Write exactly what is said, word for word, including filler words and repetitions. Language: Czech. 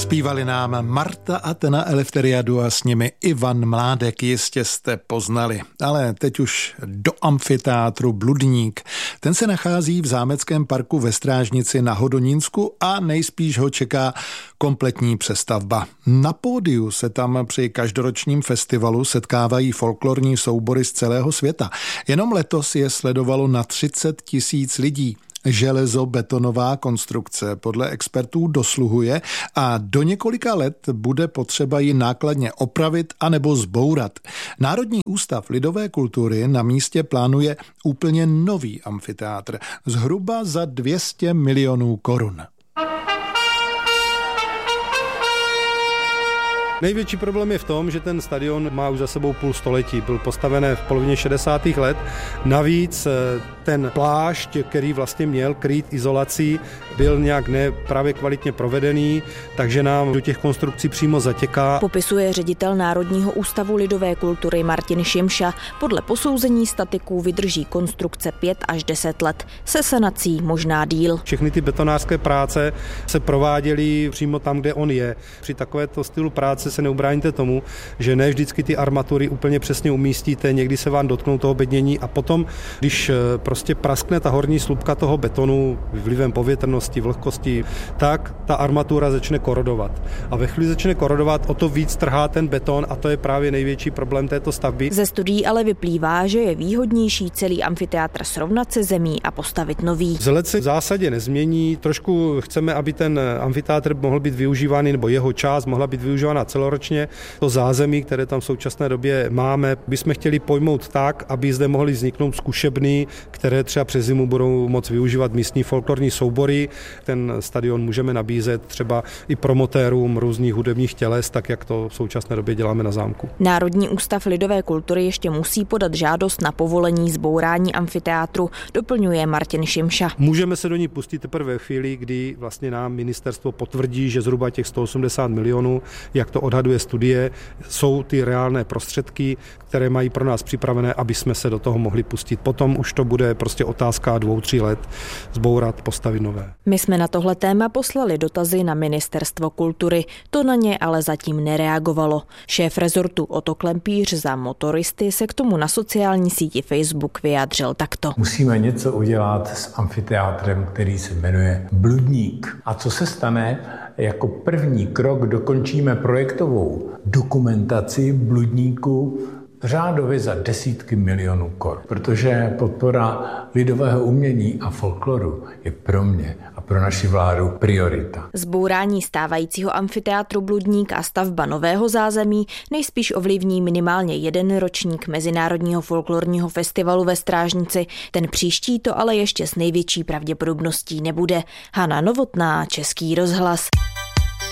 Zpívali nám Marta Athena Eleftheriadu a s nimi Ivan Mládek, jistě jste poznali. Ale teď už do amfiteátru Bludník. Ten se nachází v zámeckém parku ve Strážnici na Hodonínsku a nejspíš ho čeká kompletní přestavba. Na pódiu se tam při každoročním festivalu setkávají folklorní soubory z celého světa. Jenom letos je sledovalo na třicet tisíc lidí. Železobetonová konstrukce podle expertů dosluhuje a do několika let bude potřeba ji nákladně opravit anebo zbourat. Národní ústav lidové kultury na místě plánuje úplně nový amfiteátr, zhruba za dvě stě milionů korun. Největší problém je v tom, že ten stadion má už za sebou půl století. Byl postaven v polovině šedesátých let. Navíc ten plášť, který vlastně měl krýt izolací, byl nějak ne právě kvalitně provedený, takže nám do těch konstrukcí přímo zatěká. Popisuje ředitel Národního ústavu lidové kultury Martin Šimša. Podle posouzení statiků vydrží konstrukce pět až deset let. Se sanací možná díl. Všechny ty betonářské práce se prováděly přímo tam, kde on je. Při takovéto stylu práce se neubráníte tomu, že ne vždycky ty armatury úplně přesně umístíte, někdy se vám dotknou toho bednění a potom, když prostě praskne ta horní slupka toho betonu vlivem povětrnosti, vlhkosti, tak ta armatura začne korodovat. A ve chvíli začne korodovat, o to víc trhá ten beton a to je právě největší problém této stavby. Ze studií ale vyplývá, že je výhodnější celý amfiteátr srovnat se zemí a postavit nový. Vzhled se v zásadě nezmění, trošku chceme, aby ten amfiteátr mohl být využívaný, nebo jeho část mohla být využívána celoročně. To zázemí, které tam v současné době máme, bychom chtěli pojmout tak, aby zde mohly vzniknout zkušebny, které třeba přes zimu budou moct využívat místní folklorní soubory. Ten stadion můžeme nabízet třeba i promotérům různých hudebních těles, tak jak to v současné době děláme na zámku. Národní ústav lidové kultury ještě musí podat žádost na povolení zbourání amfiteátru, doplňuje Martin Šimša. Můžeme se do ní pustit teprve ve chvíli, kdy vlastně nám ministerstvo potvrdí, že zhruba těch sto osmdesát milionů, jak to odhaduje studie, jsou ty reálné prostředky, které mají pro nás připravené, aby jsme se do toho mohli pustit. Potom už to bude prostě otázka dvou, tří let zbourat, postavit nové. My jsme na tohle téma poslali dotazy na Ministerstvo kultury, to na ně ale zatím nereagovalo. Šéf rezortu Otto Klempíř za motoristy se k tomu na sociální síti Facebook vyjádřil takto. Musíme něco udělat s amfiteátrem, který se jmenuje Bludník. A co se stane? Jako první krok dokončíme projektovou dokumentaci Bludníku řádově za desítky milionů korun, protože podpora lidového umění a folkloru je pro mě a pro naši vládu priorita. Zbourání stávajícího amfiteátru Bludník a stavba nového zázemí nejspíš ovlivní minimálně jeden ročník Mezinárodního folklorního festivalu ve Strážnici. Ten příští to ale ještě s největší pravděpodobností nebude. Hana Novotná, Český rozhlas.